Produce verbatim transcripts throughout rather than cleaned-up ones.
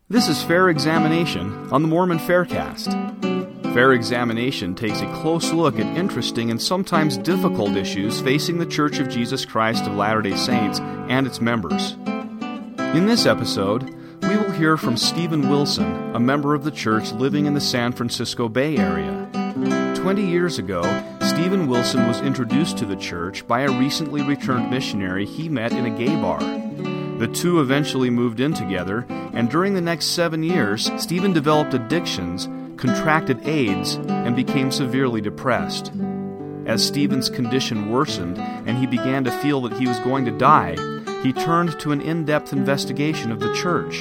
This is Fair Examination on the Mormon Faircast. Fair Examination takes a close look at interesting and sometimes difficult issues facing the Church of Jesus Christ of Latter-day Saints and its members. In this episode, we will hear from Stephen Wilson, a member of the church living in the San Francisco Bay Area. Twenty years ago, Stephen Wilson was introduced to the church by a recently returned missionary he met in a gay bar. The two eventually moved in together, and during the next seven years, Stephen developed addictions, contracted AIDS, and became severely depressed. As Stephen's condition worsened and he began to feel that he was going to die, he turned to an in-depth investigation of the church.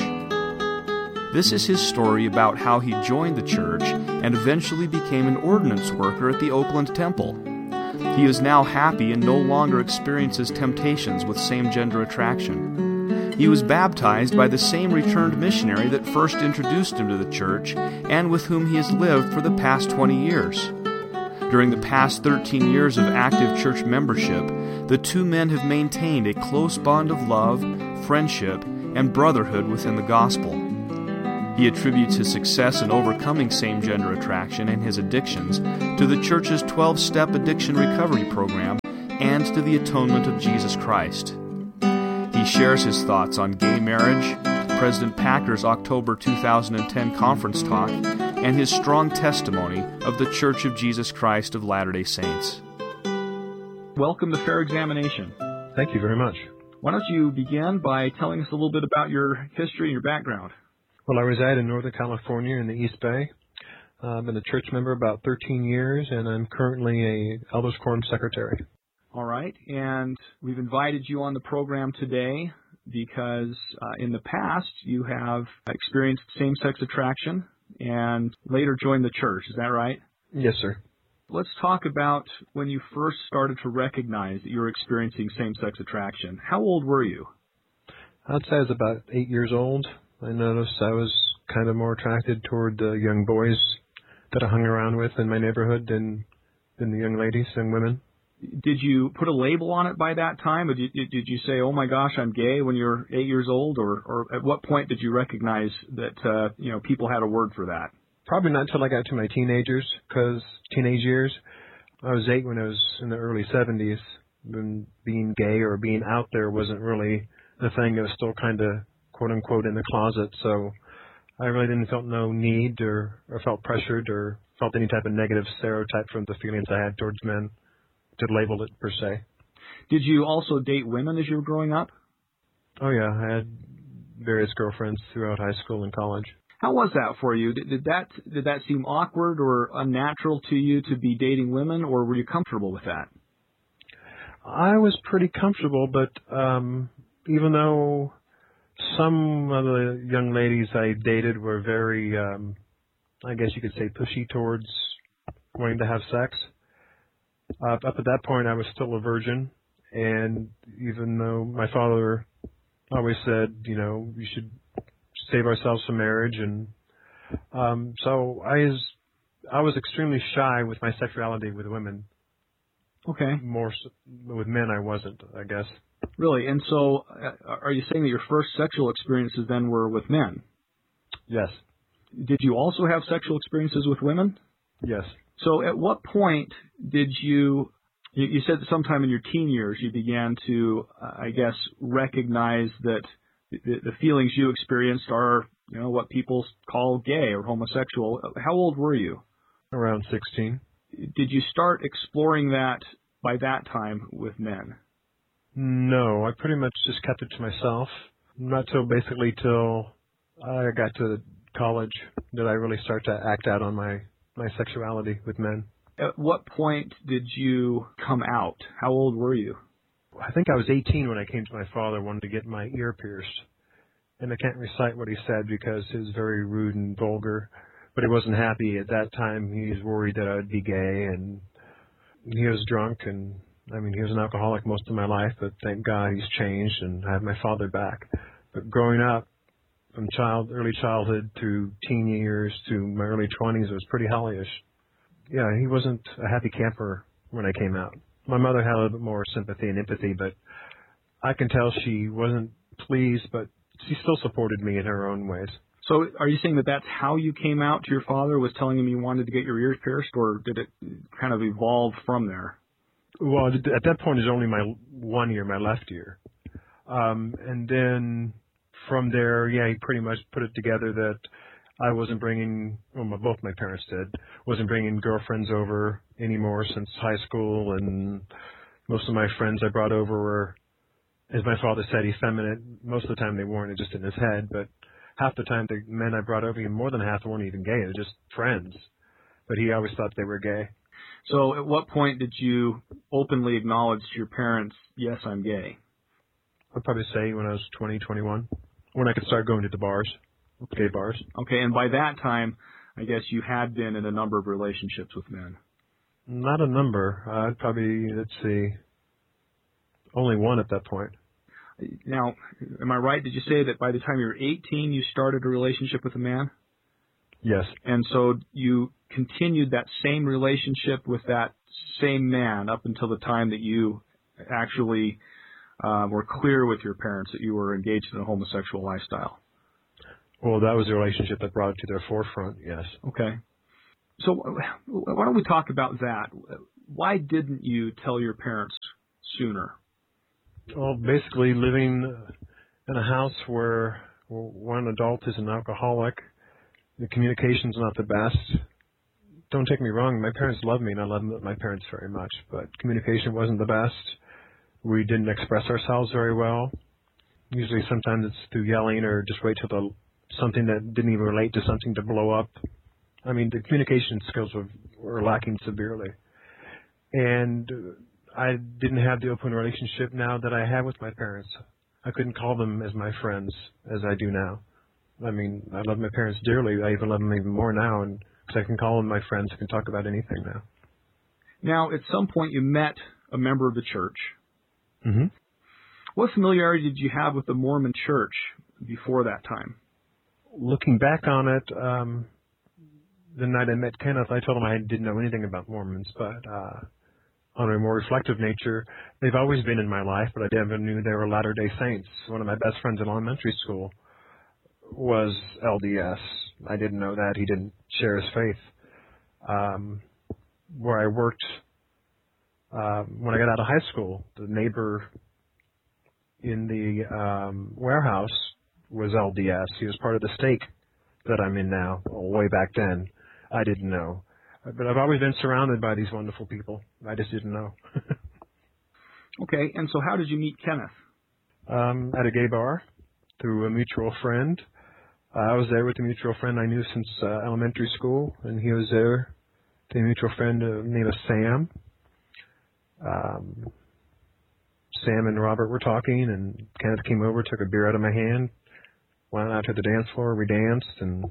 This is his story about how he joined the church and eventually became an ordinance worker at the Oakland Temple. He is now happy and no longer experiences temptations with same-gender attraction. He was baptized by the same returned missionary that first introduced him to the church and with whom he has lived for the past twenty years. During the past thirteen years of active church membership, the two men have maintained a close bond of love, friendship, and brotherhood within the gospel. He attributes his success in overcoming same-gender attraction and his addictions to the church's twelve-step addiction recovery program and to the atonement of Jesus Christ. He shares his thoughts on gay marriage, President Packer's October two thousand ten conference talk, and his strong testimony of the Church of Jesus Christ of Latter-day Saints. Welcome to Fair Examination. Thank you very much. Why don't you begin by telling us a little bit about your history and your background? Well, I reside in Northern California in the East Bay. Uh, I've been a church member about thirteen years, and I'm currently a Elders Quorum secretary. All right, and we've invited you on the program today because uh, in the past you have experienced same-sex attraction and later joined the church. Is that right? Yes, sir. Let's talk about when you first started to recognize that you were experiencing same-sex attraction. How old were you? I'd say I was about eight years old. I noticed I was kind of more attracted toward the young boys that I hung around with in my neighborhood than, than the young ladies and women. Did you put a label on it by that time? Or did, did you say, oh my gosh, I'm gay when you were eight years old? Or, or at what point did you recognize that uh, you know people had a word for that? Probably not until I got to my teenagers, because teenage years, I was eight when I was in the early seventies, when being gay or being out there wasn't really a thing. It was still kind of quote-unquote in the closet, so I really didn't felt no need or, or felt pressured or felt any type of negative stereotype from the feelings I had towards men to label it per se. Did you also date women as you were growing up? Oh yeah, I had various girlfriends throughout high school and college. How was that for you? Did, did that did that seem awkward or unnatural to you to be dating women, or were you comfortable with that? I was pretty comfortable, but um, even though some of the young ladies I dated were very, um, I guess you could say, pushy towards wanting to have sex, uh, up at that point I was still a virgin, and even though my father always said, you know, we should save ourselves for marriage, and um, so I was, I was extremely shy with my sexuality with women. Okay. More so, with men I wasn't, I guess. Really? And so uh, are you saying that your first sexual experiences then were with men? Yes. Did you also have sexual experiences with women? Yes. So at what point did you, you, you said that sometime in your teen years you began to, uh, I guess, recognize that the, the feelings you experienced are, you know, what people call gay or homosexual. How old were you? Around sixteen. Did you start exploring that by that time with men? No, I pretty much just kept it to myself. Not till basically till I got to college did I really start to act out on my, my sexuality with men. At what point did you come out? How old were you? I think I was eighteen when I came to my father, wanted to get my ear pierced. And I can't recite what he said because it was very rude and vulgar. But he wasn't happy at that time. He was worried that I would be gay, and he was drunk, and I mean, he was an alcoholic most of my life, but thank God he's changed, and I have my father back. But growing up, from child, early childhood to teen years to my early twenties, it was pretty hellish. Yeah, he wasn't a happy camper when I came out. My mother had a little bit more sympathy and empathy, but I can tell she wasn't pleased, but she still supported me in her own ways. So are you saying that that's how you came out to your father, was telling him you wanted to get your ears pierced, or did it kind of evolve from there? Well, at that point, it was only my one ear, my left ear. Um, and then from there, yeah, he pretty much put it together that I wasn't bringing, well, my, both my parents did, wasn't bringing girlfriends over anymore since high school, and most of my friends I brought over were, as my father said, effeminate. Most of the time they weren't, it just in his head, but half the time the men I brought over, even more than half, weren't even gay, they were just friends. But he always thought they were gay. So at what point did you openly acknowledge to your parents, yes, I'm gay? I'd probably say when I was twenty, twenty-one, when I could start going to the bars. Gay bars. Okay, and by that time, I guess you had been in a number of relationships with men. Not a number. Uh, I'd probably, let's see, only one at that point. Now, am I right? Did you say that by the time you were eighteen, you started a relationship with a man? Yes. And so you continued that same relationship with that same man up until the time that you actually uh, were clear with your parents that you were engaged in a homosexual lifestyle? Well, that was the relationship that brought it to their forefront, yes. Okay. So why don't we talk about that? Why didn't you tell your parents sooner? Well, basically living in a house where one adult is an alcoholic, the communication's not the best. Don't take me wrong, my parents love me and I love my parents very much, but communication wasn't the best. We didn't express ourselves very well. Usually sometimes it's through yelling or just wait till the something that didn't even relate to something to blow up. I mean, the communication skills were, were lacking severely. And I didn't have the open relationship now that I have with my parents. I couldn't call them as my friends as I do now. I mean, I love my parents dearly. I even love them even more now, and because I can call them my friends, I can talk about anything now. Now, at some point you met a member of the church. Mm-hmm. What familiarity did you have with the Mormon church before that time? Looking back on it, um, the night I met Kenneth, I told him I didn't know anything about Mormons, but uh, on a more reflective nature, they've always been in my life, but I never knew they were Latter-day Saints. One of my best friends in elementary school was L D S. I didn't know that. He didn't share his faith. Um, where I worked, uh, when I got out of high school, the neighbor in the um, warehouse was L D S. He was part of the stake that I'm in now. Way back then, I didn't know. But I've always been surrounded by these wonderful people. I just didn't know. Okay, and so how did you meet Kenneth? Um, at a gay bar through a mutual friend. Uh, I was there with a mutual friend I knew since uh, elementary school, and he was there. The mutual friend uh, named Sam. Um, Sam and Robert were talking, and Kenneth came over, took a beer out of my hand, went out to the dance floor, we danced, and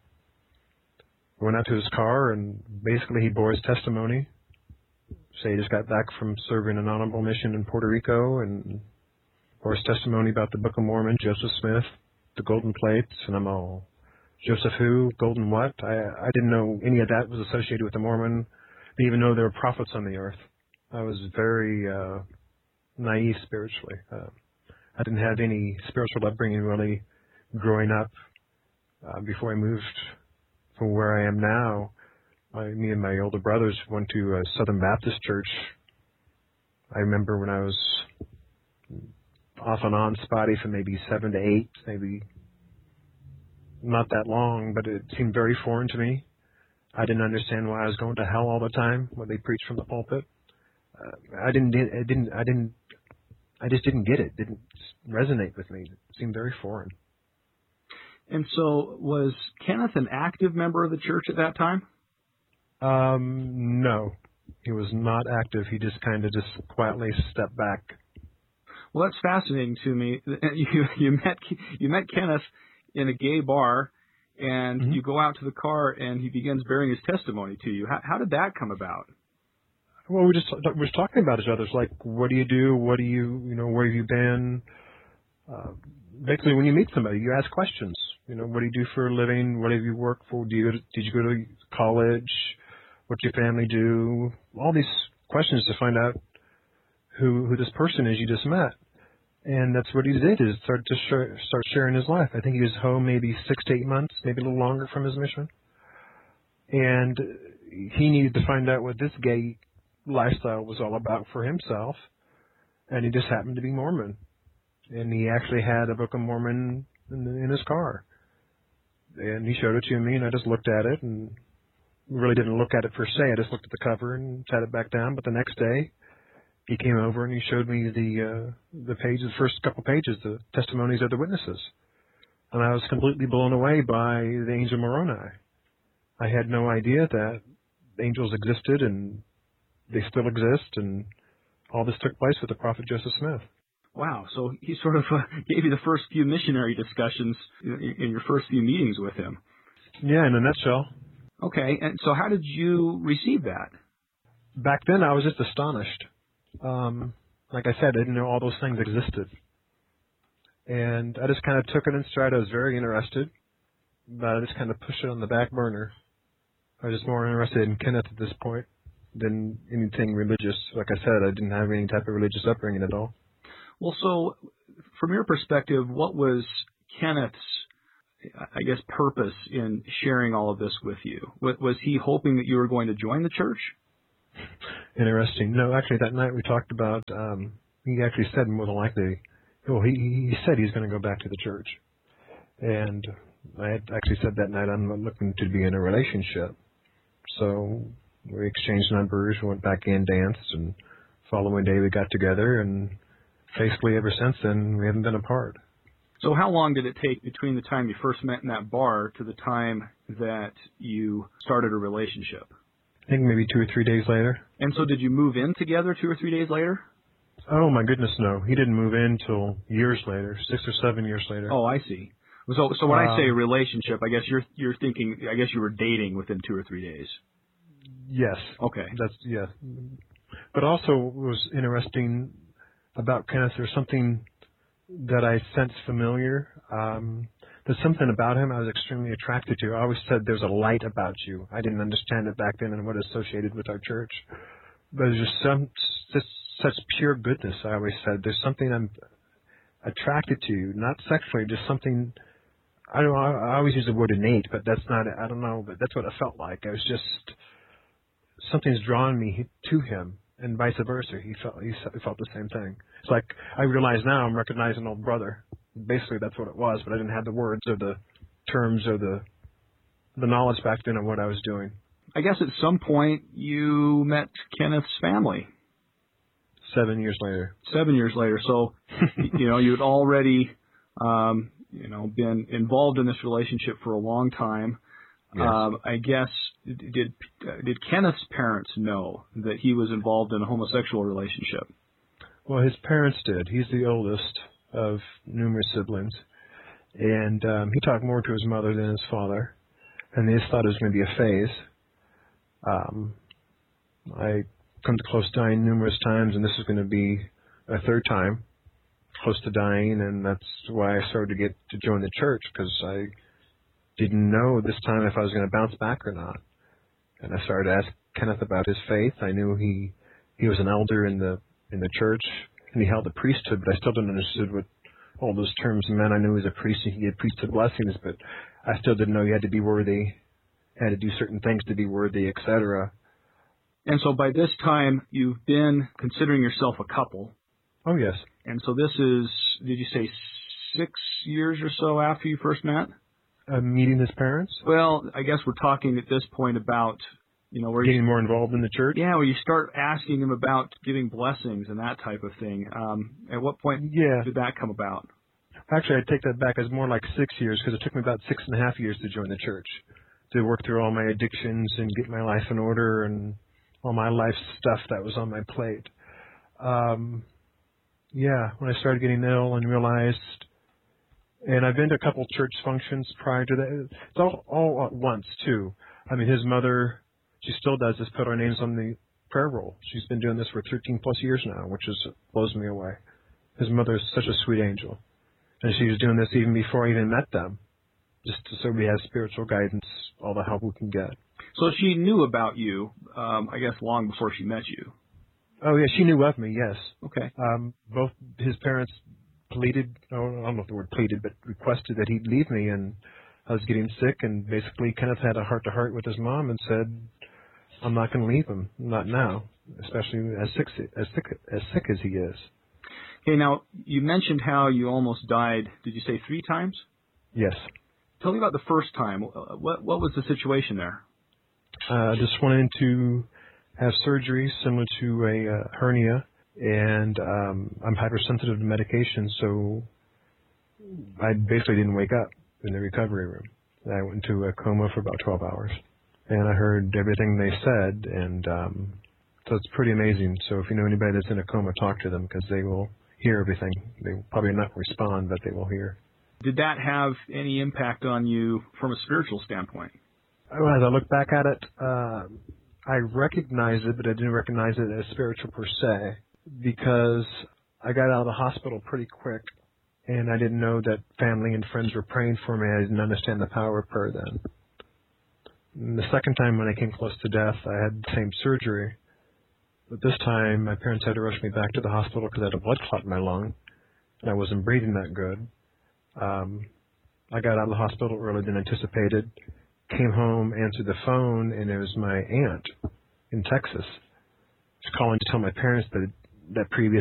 went out to his car, and basically he bore his testimony. Say he just got back from serving an honorable mission in Puerto Rico, and bore his testimony about the Book of Mormon, Joseph Smith, the golden plates, and I'm all, Joseph who, golden what? I I didn't know any of that was associated with the Mormon. I didn't even know there were prophets on the earth. I was very uh, naive spiritually. Uh, I didn't have any spiritual upbringing really growing up. Uh, before I moved from where I am now, I, me and my older brothers went to a Southern Baptist church. I remember when I was off and on spotty for maybe seven to eight, maybe not that long, but it seemed very foreign to me. I didn't understand why I was going to hell all the time when they preached from the pulpit. Uh, I didn't, I didn't, I didn't, I just didn't get it. It didn't resonate with me. It seemed very foreign. And so was Kenneth an active member of the church at that time? Um, no, he was not active. He just kind of just quietly stepped back. Well, that's fascinating to me. You, you met you met Kenneth in a gay bar, and mm-hmm. you go out to the car, and he begins bearing his testimony to you. How, how did that come about? Well, we just we were talking about each other. It's like, what do you do? What do you, you know, where have you been? Uh, basically, when you meet somebody, you ask questions. You know, what do you do for a living? What have you worked for? Do you, did you go to college? What's your family do? All these questions to find out who who this person is you just met. And that's what he did, is start to sh- start sharing his life. I think he was home maybe six to eight months, maybe a little longer from his mission. And he needed to find out what this gay lifestyle was all about for himself. And he just happened to be Mormon. And he actually had a Book of Mormon in, the, in his car. And he showed it to me, and I just looked at it, and really didn't look at it per se. I just looked at the cover and sat it back down. But the next day, he came over and he showed me the uh, the pages, the first couple pages, the testimonies of the witnesses. And I was completely blown away by the angel Moroni. I had no idea that angels existed, and they still exist, and all this took place with the prophet Joseph Smith. Wow, so he sort of uh, gave you the first few missionary discussions in, in your first few meetings with him. Yeah, in a nutshell. Okay, and so how did you receive that? Back then, I was just astonished. Um, like I said, I didn't know all those things existed. And I just kind of took it in stride. I was very interested, but I just kind of pushed it on the back burner. I was just more interested in Kenneth at this point than anything religious. Like I said, I didn't have any type of religious upbringing at all. Well, so from your perspective, what was Kenneth's, I guess, purpose in sharing all of this with you? Was he hoping that you were going to join the church? Interesting. No, actually, that night we talked about, um, he actually said more than likely, well, he, he said he's going to go back to the church. And I had actually said that night, I'm looking to be in a relationship. So we exchanged numbers, went back in, danced, and following day we got together, and basically ever since then we haven't been apart. So how long did it take between the time you first met in that bar to the time that you started a relationship? I think maybe two or three days later. And so did you move in together two or three days later? Oh, my goodness, no. He didn't move in till years later, six or seven years later. Oh, I see. So so when um, I say relationship, I guess you're you're thinking, I guess you were dating within two or three days. Yes. Okay. That's, yeah. But also what was interesting about Kenneth, there's something that I sensed familiar. Um, there's something about him I was extremely attracted to. I always said there's a light about you. I didn't understand it back then and what it associated with our church. But there's just some just such pure goodness, I always said. There's something I'm attracted to, not sexually, just something, I don't know, I always use the word innate, but that's not, I don't know, but that's what it felt like. I was just, something's drawn me to him, and vice versa. He felt, he felt the same thing. It's like, I realize now I'm recognizing an old brother. Basically, that's what it was, but I didn't have the words or the terms or the the knowledge back then of what I was doing. I guess at some point you met Kenneth's family. Seven years later. Seven years later. So, you know, you'd already, um, you know, been involved in this relationship for a long time. Yes. Um, I guess, did did Kenneth's parents know that he was involved in a homosexual relationship? Well, his parents did. He's the oldest of numerous siblings. And um, he talked more to his mother than his father. And they just thought it was going to be a phase. Um, I come to close to dying numerous times, and this is going to be a third time close to dying, and that's why I started to get to join the church, because I didn't know this time if I was going to bounce back or not. And I started to ask Kenneth about his faith. I knew he he was an elder in the in the church, and he held the priesthood, but I still didn't understand what all those terms meant. I knew he was a priest and he had priesthood blessings, but I still didn't know you had to be worthy, had to do certain things to be worthy, et cetera. And so by this time, you've been considering yourself a couple. Oh, yes. And so this is, did you say six years or so after you first met? Uh, meeting his parents? Well, I guess we're talking at this point about, you know, where getting you, more involved in the church? Yeah, where you start asking him about giving blessings and that type of thing. Um, at what point yeah. did that come about? Actually, I take that back. It's more like six years because it took me about six and a half years to join the church, to work through all my addictions and get my life in order and all my life stuff that was on my plate. Um, yeah, when I started getting ill and realized, and I've been to a couple church functions prior to that. It's all, all at once, too. I mean, his mother, she still does this, put our names on the prayer roll. She's been doing this for thirteen plus years now, which is blows me away. His mother is such a sweet angel. And she was doing this even before I even met them, just so we have spiritual guidance, all the help we can get. So she knew about you, um, I guess, long before she met you. Oh, yeah, she knew of me, yes. Okay. Um, both his parents pleaded, oh, I don't know if the word pleaded, but requested that he'd leave me, and I was getting sick, and basically Kenneth had a heart-to-heart with his mom and said, I'm not going to leave him, not now, especially as sick as, sick, as sick as he is. Okay, now, you mentioned how you almost died, did you say three times? Yes. Tell me about the first time. What, what was the situation there? Uh, just wanted to have surgery similar to a uh, hernia, and um, I'm hypersensitive to medication, so I basically didn't wake up in the recovery room. I went into a coma for about twelve hours, and I heard everything they said, and um, so it's pretty amazing. So if you know anybody that's in a coma, talk to them, because they will hear everything. They will probably not respond, but they will hear. Did that have any impact on you from a spiritual standpoint? Well, as I look back at it, uh, I recognize it, but I didn't recognize it as spiritual per se, because I got out of the hospital pretty quick, and I didn't know that family and friends were praying for me. I didn't understand the power of prayer then. And the second time when I came close to death, I had the same surgery, but this time my parents had to rush me back to the hospital because I had a blood clot in my lung, and I wasn't breathing that good. Um, I got out of the hospital earlier than anticipated, came home, answered the phone, and it was my aunt in Texas. She's calling to tell my parents that that previous